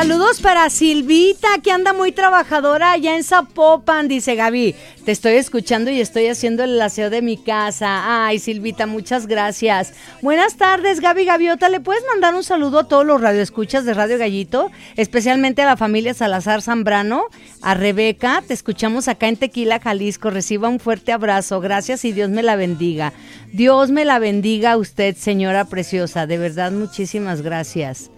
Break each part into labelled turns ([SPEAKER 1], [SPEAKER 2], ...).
[SPEAKER 1] Saludos para Silvita, que anda muy trabajadora allá en Zapopan, dice Gaby. Te estoy escuchando y estoy haciendo el aseo de mi casa. Ay, Silvita, muchas gracias. Buenas tardes, Gaby Gaviota. ¿Le puedes mandar un saludo a todos los radioescuchas de Radio Gallito? Especialmente a la familia Salazar Zambrano, a Rebeca. Te escuchamos acá en Tequila, Jalisco. Reciba un fuerte abrazo. Gracias y Dios me la bendiga. Dios me la bendiga a usted, señora preciosa. De verdad, muchísimas gracias.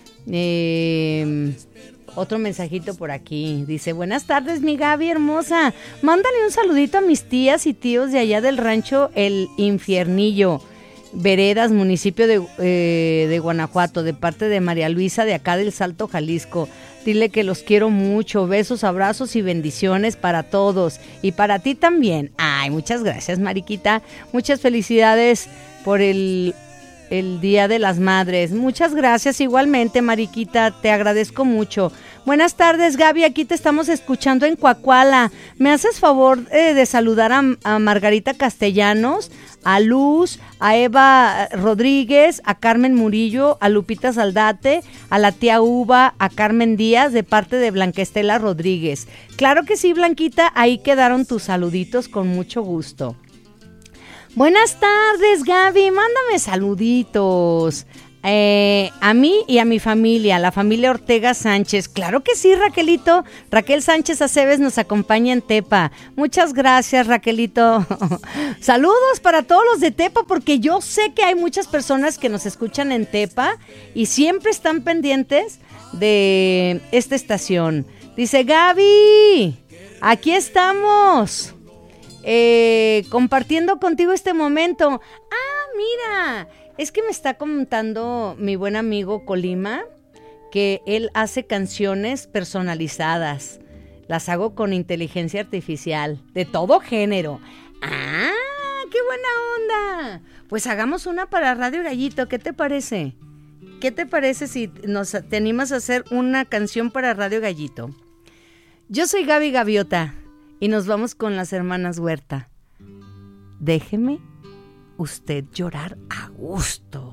[SPEAKER 1] Otro mensajito por aquí. Dice, buenas tardes, mi Gaby hermosa. Mándale un saludito a mis tías y tíos de allá del rancho El Infiernillo, Veredas, municipio de Guanajuato, de parte de María Luisa, de acá del Salto, Jalisco. Dile que los quiero mucho. Besos, abrazos y bendiciones para todos. Y para ti también. Ay, muchas gracias, Mariquita. Muchas felicidades por el Día de las Madres. Muchas gracias igualmente, Mariquita, te agradezco mucho. Buenas tardes, Gaby, aquí te estamos escuchando en Coahuila. ¿Me haces favor de saludar a Margarita Castellanos, a Luz, a Eva Rodríguez, a Carmen Murillo, a Lupita Saldate, a la tía Uva, a Carmen Díaz, de parte de Blanca Estela Rodríguez? Claro que sí, Blanquita, ahí quedaron tus saluditos con mucho gusto. Buenas tardes, Gaby, mándame saluditos a mí y a mi familia, la familia Ortega Sánchez. Claro que sí, Raquelito. Raquel Sánchez Aceves nos acompaña en Tepa. Muchas gracias, Raquelito. Saludos para todos los de Tepa, porque yo sé que hay muchas personas que nos escuchan en Tepa y siempre están pendientes de esta estación. Dice, Gaby, aquí estamos. Compartiendo contigo este momento. Mira, es que me está comentando mi buen amigo Colima que él hace canciones personalizadas. Las hago con inteligencia artificial, de todo género. ¡Qué buena onda! Pues hagamos una para Radio Gallito, ¿qué te parece? ¿Qué te parece si te animas a hacer una canción para Radio Gallito? Yo soy Gaby Gaviota. Y nos vamos con las hermanas Huerta. Déjeme usted llorar a gusto.